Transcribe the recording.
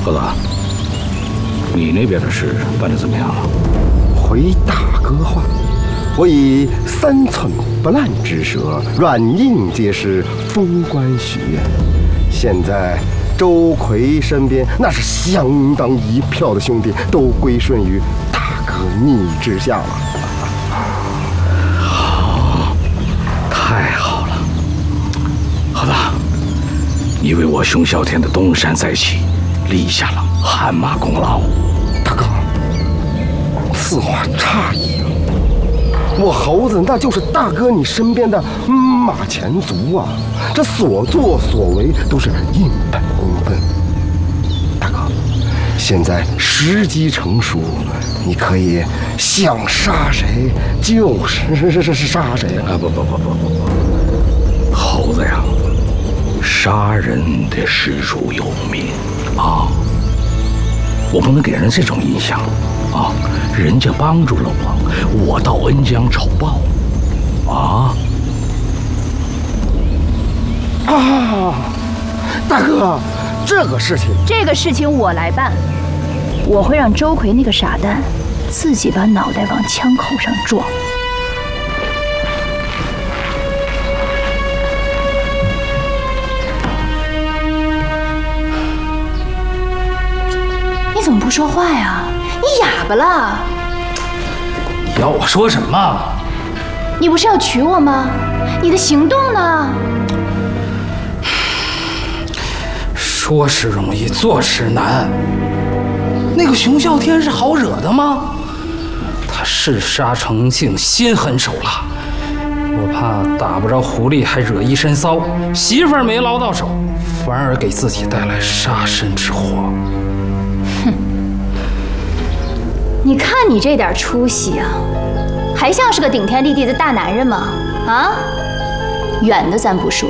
猴子，你那边的事办得怎么样了？ 回大哥话，我以3寸不烂之舌，软硬皆施，封官许愿。现在周奎身边那是相当一票的兄弟都归顺于大哥你之下了。 好，太好了。好了，你为我熊啸天的东山再起立下了汗马功劳。 大哥，此话差矣。我猴子那就是大哥你身边的马前卒啊，这所作所为都是因本公分。大哥，现在时机成熟，你可以想杀谁就是杀谁啊！不，猴子呀，杀人得实属有名啊！我不能给人这种印象啊！人家帮助了我，我倒恩将仇报啊！ 大哥，这个事情我来办，我会让周奎那个傻蛋自己把脑袋往枪口上撞。你怎么不说话呀？你哑巴了？ 你要我说什么？ 你不是要娶我吗？你的行动呢？ 说是容易，做事难。那个熊啸天是好惹的吗？他嗜杀成性，心狠手辣，我怕打不着狐狸还惹一身骚，媳妇儿没捞到手，反而给自己带来杀身之祸。 哼，你看你这点出息啊，还像是个顶天立地的大男人吗？啊，远的咱不说，